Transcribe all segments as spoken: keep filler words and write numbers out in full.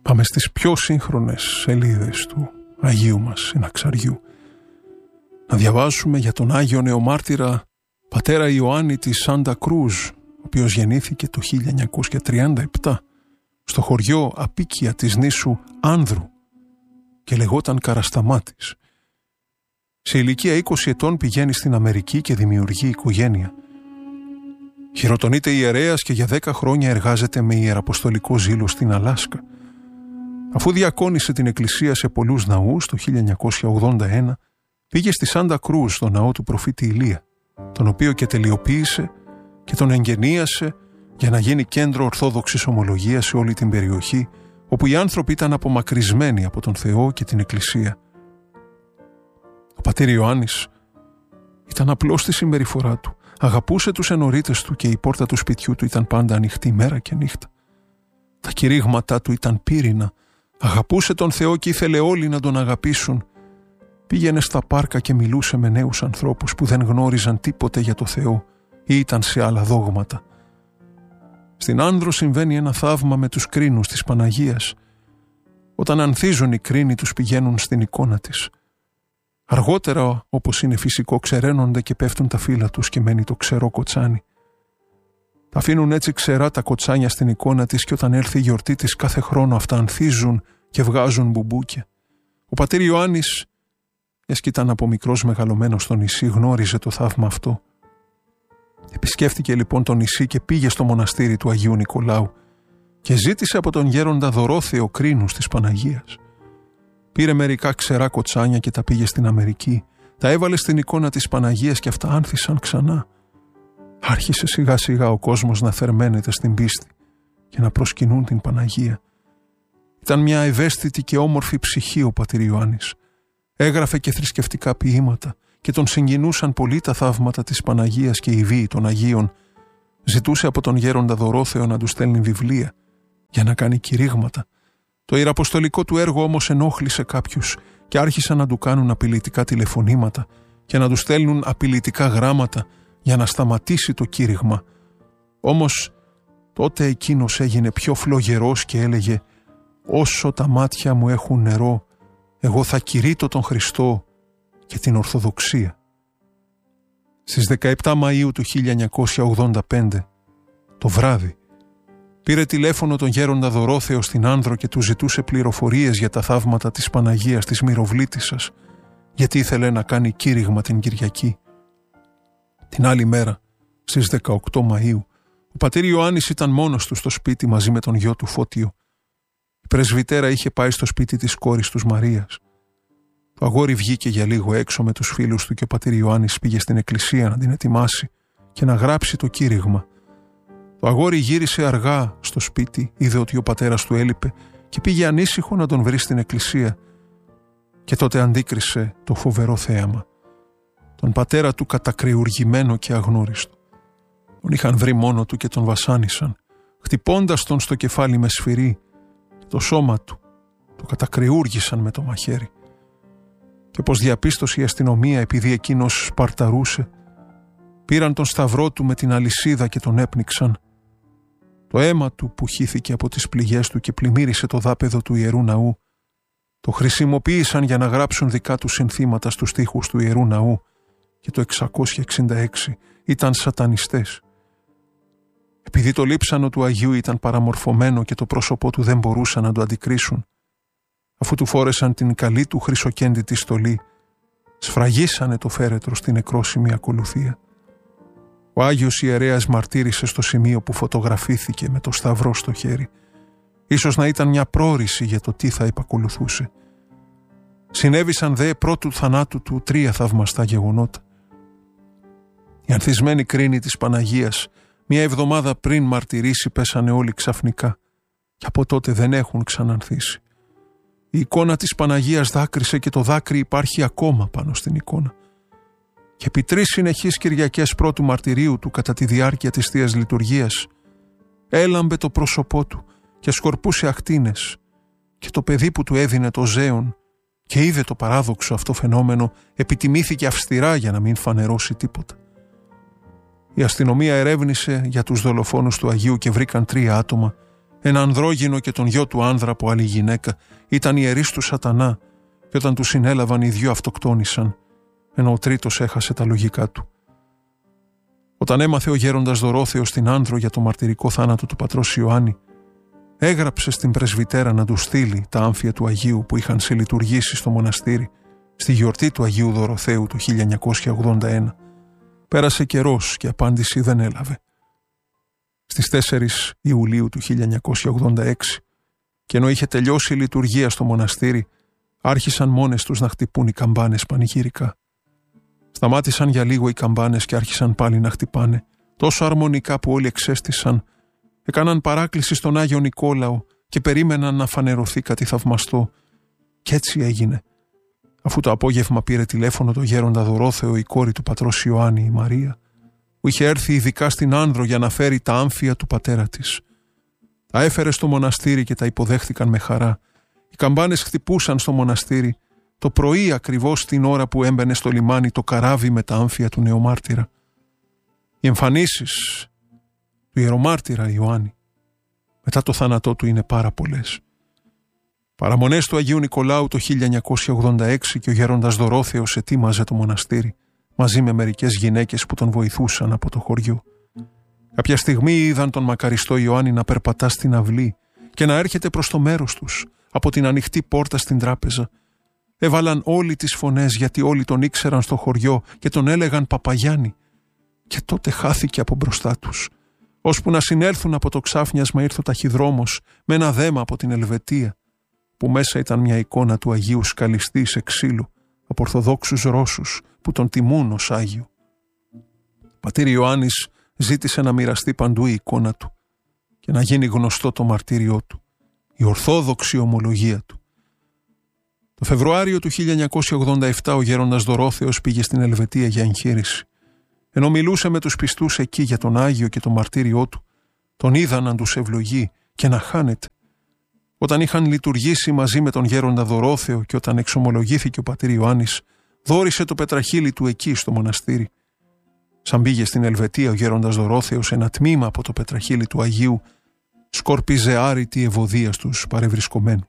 Πάμε στις πιο σύγχρονες σελίδες του Αγίου μας Συναξαριού να διαβάσουμε για τον Άγιο Νεομάρτυρα πατέρα Ιωάννη της Σάντα Κρούζ, ο οποίος γεννήθηκε το χίλια εννιακόσια τριάντα επτά στο χωριό απίκια της νήσου Άνδρου και λεγόταν Καρασταμάτης. Σε ηλικία είκοσι ετών πηγαίνει στην Αμερική και δημιουργεί οικογένεια. Χειροτονείται ιερέας και για δέκα χρόνια εργάζεται με ιεραποστολικό ζήλο στην Αλάσκα. Αφού διακόνησε την εκκλησία σε πολλούς ναούς το χίλια εννιακόσια ογδόντα ένα, πήγε στη Σάντα Κρούζ, στο ναό του προφήτη Ηλία, τον οποίο και τελειοποίησε και τον εγγενίασε για να γίνει κέντρο ορθόδοξης ομολογίας σε όλη την περιοχή, όπου οι άνθρωποι ήταν απομακρυσμένοι από τον Θεό και την Εκκλησία. Ο πατήρ Ιωάννης ήταν απλός στη συμπεριφορά του, αγαπούσε τους ενορίτες του και η πόρτα του σπιτιού του ήταν πάντα ανοιχτή μέρα και νύχτα. Τα κηρύγματά του ήταν πύρινα, αγαπούσε τον Θεό και ήθελε όλοι να τον αγαπήσουν. Πήγαινε στα πάρκα και μιλούσε με νέους ανθρώπους που δεν γνώριζαν τίποτε για το Θεό ή ήταν σε άλλα δόγματα. Στην Άνδρο συμβαίνει ένα θαύμα με τους κρίνους της Παναγίας. Όταν ανθίζουν οι κρίνοι τους πηγαίνουν στην εικόνα της. Αργότερα, όπως είναι φυσικό, ξεραίνονται και πέφτουν τα φύλλα τους και μένει το ξερό κοτσάνι. Τα αφήνουν έτσι ξερά τα κοτσάνια στην εικόνα της και όταν έλθει η γιορτή της κάθε χρόνο αυτά ανθίζουν και βγάζουν μπουμπούκια. Ο πατήρ Ιωάννης, μιας κι ήταν από μικρός μεγαλωμένος στο νησί, γνώριζε το θαύμα αυτό. Επισκέφτηκε λοιπόν το νησί και πήγε στο μοναστήρι του Αγίου Νικολάου και ζήτησε από τον γέροντα Δωρόθεο κρίνους της Παναγίας. Πήρε μερικά ξερά κοτσάνια και τα πήγε στην Αμερική, τα έβαλε στην εικόνα της Παναγίας και αυτά άνθησαν ξανά. Άρχισε σιγά σιγά ο κόσμος να θερμαίνεται στην πίστη και να προσκυνούν την Παναγία. Ήταν μια ευαίσθητη και όμορφη ψυχή ο πατήρ Ιωάννης. Έγραφε και θρησκευτικά ποίηματα και τον συγκινούσαν πολύ τα θαύματα της Παναγίας και οι βίοι των Αγίων. Ζητούσε από τον γέροντα Δωρόθεο να του στέλνει βιβλία για να κάνει κηρύγματα. Το ιεραποστολικό του έργο όμως ενόχλησε κάποιους και άρχισαν να του κάνουν απειλητικά τηλεφωνήματα και να του στέλνουν απειλητικά γράμματα για να σταματήσει το κήρυγμα. Όμως τότε εκείνος έγινε πιο φλογερός και έλεγε «Όσο τα μάτια μου έχουν νερό, εγώ θα κηρύττω τον Χριστό και την Ορθοδοξία». Στις δεκαεπτά Μαΐου του χίλια εννιακόσια ογδόντα πέντε, το βράδυ, πήρε τηλέφωνο τον γέροντα Δωρόθεο στην Άνδρο και του ζητούσε πληροφορίες για τα θαύματα της Παναγίας της Μυροβλήτισσας, γιατί ήθελε να κάνει κήρυγμα την Κυριακή. Την άλλη μέρα, στις δεκαοκτώ Μαΐου, ο πατήρ Ιωάννης ήταν μόνος του στο σπίτι μαζί με τον γιο του Φώτιο. Η πρεσβυτέρα είχε πάει στο σπίτι της κόρης τους Μαρίας. Το αγόρι βγήκε για λίγο έξω με τους φίλους του και ο πατήρ Ιωάννης πήγε στην εκκλησία να την ετοιμάσει και να γράψει το κήρυγμα. Το αγόρι γύρισε αργά στο σπίτι, είδε ότι ο πατέρας του έλειπε και πήγε ανήσυχο να τον βρει στην εκκλησία. Και τότε αντίκρισε το φοβερό θέαμα. Τον πατέρα του κατακριουργημένο και αγνώριστο. Τον είχαν βρει μόνο του και τον βασάνισαν, χτυπώντας τον στο κεφάλι με σφυρί. Το σώμα του το κατακριούργησαν με το μαχαίρι. Και όπως διαπίστωσε η αστυνομία, επειδή εκείνος σπαρταρούσε, πήραν τον σταυρό του με την αλυσίδα και τον έπνιξαν. Το αίμα του που χύθηκε από τις πληγές του και πλημμύρισε το δάπεδο του Ιερού Ναού, το χρησιμοποίησαν για να γράψουν δικά του συνθήματα στους τοίχους του Ιερού Ναού και το εξακόσια εξήντα έξι ήταν σατανιστές. Επειδή το λείψανο του Αγίου ήταν παραμορφωμένο και το πρόσωπό του δεν μπορούσαν να το αντικρίσουν, αφού του φόρεσαν την καλή του χρυσοκέντητη στολή, σφραγίσανε το φέρετρο στην νεκρόσιμη ακολουθία. Ο Άγιος Ιερέας μαρτύρησε στο σημείο που φωτογραφήθηκε με το σταυρό στο χέρι. Ίσως να ήταν μια πρόρηση για το τι θα επακολουθούσε. Συνέβησαν δε πρώτου θανάτου του τρία θαυμαστά γεγονότα. Οι ανθισμένοι κρίνοι της Παναγίας μια εβδομάδα πριν μαρτυρήσει πέσανε όλοι ξαφνικά και από τότε δεν έχουν ξανανθίσει. Η εικόνα της Παναγίας δάκρυσε και το δάκρυ υπάρχει ακόμα πάνω στην εικόνα. Και επί τρεις συνεχείς Κυριακές πρώτου μαρτυρίου του κατά τη διάρκεια της Θείας Λειτουργίας έλαμπε το πρόσωπό του και σκορπούσε ακτίνες και το παιδί που του έδινε το ζέον και είδε το παράδοξο αυτό φαινόμενο επιτιμήθηκε αυστηρά για να μην φανερώσει τίποτα. Η αστυνομία ερεύνησε για τους δολοφόνους του Αγίου και βρήκαν τρία άτομα ένα ανδρόγυνο και τον γιο του άνδρα από άλλη γυναίκα, ήταν ιερείς του σατανά, και όταν του συνέλαβαν οι δυο αυτοκτόνησαν, ενώ ο τρίτος έχασε τα λογικά του. Όταν έμαθε ο γέροντας Δωρόθεος την άνδρο για το μαρτυρικό θάνατο του πατρός Ιωάννη, έγραψε στην πρεσβυτέρα να του στείλει τα άμφια του Αγίου που είχαν συλλειτουργήσει στο μοναστήρι στη γιορτή του Αγίου Δωροθέου το χίλια εννιακόσια ογδόντα ένα. Πέρασε καιρός και απάντηση δεν έλαβε. Στις τέσσερις Ιουλίου του χίλια εννιακόσια ογδόντα έξι, και ενώ είχε τελειώσει η λειτουργία στο μοναστήρι, άρχισαν μόνες τους να χτυπούν οι καμπάνες πανηγυρικά. Σταμάτησαν για λίγο οι καμπάνες και άρχισαν πάλι να χτυπάνε, τόσο αρμονικά που όλοι εξέστησαν, έκαναν παράκληση στον Άγιο Νικόλαο και περίμεναν να φανερωθεί κάτι θαυμαστό. Κι έτσι έγινε. Αφού το απόγευμα πήρε τηλέφωνο το γέροντα Δωρόθεο η κόρη του πατρός Ιωάννη, η Μαρία, που είχε έρθει ειδικά στην Άνδρο για να φέρει τα άμφια του πατέρα της. Τα έφερε στο μοναστήρι και τα υποδέχτηκαν με χαρά. Οι καμπάνες χτυπούσαν στο μοναστήρι, το πρωί ακριβώς την ώρα που έμπαινε στο λιμάνι το καράβι με τα άμφια του νεομάρτυρα. Οι εμφανίσεις του ιερομάρτυρα Ιωάννη μετά το θάνατό του είναι πάρα πολλές. Παραμονές του Αγίου Νικολάου το χίλια εννιακόσια ογδόντα έξι και ο γέροντας Δωρόθεος ετοίμαζε το μοναστήρι μαζί με μερικές γυναίκες που τον βοηθούσαν από το χωριό. Κάποια στιγμή είδαν τον μακαριστό Ιωάννη να περπατά στην αυλή και να έρχεται προς το μέρος τους από την ανοιχτή πόρτα στην τράπεζα. Έβαλαν όλοι τις φωνές γιατί όλοι τον ήξεραν στο χωριό και τον έλεγαν Παπαγιάννη. Και τότε χάθηκε από μπροστά τους. Ώσπου να συνέλθουν από το ξάφνιασμα ήρθε ο ταχυδρόμος με ένα δέμα από την Ελβετία, που μέσα ήταν μια εικόνα του Αγίου σκαλιστή σε ξύλο από Ορθοδόξους Ρώσους που τον τιμούν ως Άγιο. Ο πατήρ Ιωάννης ζήτησε να μοιραστεί παντού η εικόνα του και να γίνει γνωστό το μαρτύριό του, η ορθόδοξη ομολογία του. Το Φεβρουάριο του χίλια εννιακόσια ογδόντα επτά ο γέροντας Δωρόθεος πήγε στην Ελβετία για εγχείρηση. Ενώ μιλούσε με τους πιστούς εκεί για τον Άγιο και το μαρτύριό του, τον είδαν να τους ευλογεί και να χάνεται. Όταν είχαν λειτουργήσει μαζί με τον γέροντα Δωρόθεο και όταν εξομολογήθηκε ο πατήρ Ιωάννης, δώρισε το πετραχύλι του εκεί στο μοναστήρι. Σαν πήγε στην Ελβετία ο γέροντας Δωρόθεος, ένα τμήμα από το πετραχύλι του Αγίου σκόρπιζε άρρητη ευωδία στους παρευρισκομένους.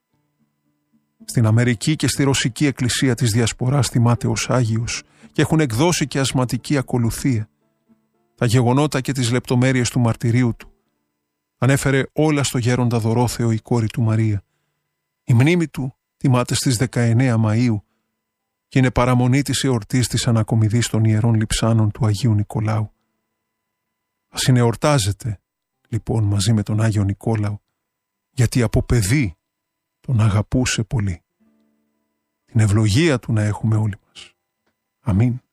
Στην Αμερική και στη Ρωσική Εκκλησία της Διασποράς θυμάται ως Άγιος και έχουν εκδώσει και ασματική ακολουθία. Τα γεγονότα και τις λεπτομέρειες του μαρτυρίου του ανέφερε όλα στο γέροντα Δωρόθεο η κόρη του Μαρία. Η μνήμη του τιμάται στις δεκαεννέα Μαΐου και είναι παραμονή της εορτής της ανακομιδής των Ιερών Λειψάνων του Αγίου Νικολάου. Ας συνεορτάζεται λοιπόν μαζί με τον Άγιο Νικόλαο, γιατί από παιδί τον αγαπούσε πολύ. Την ευλογία του να έχουμε όλοι μας. Αμήν.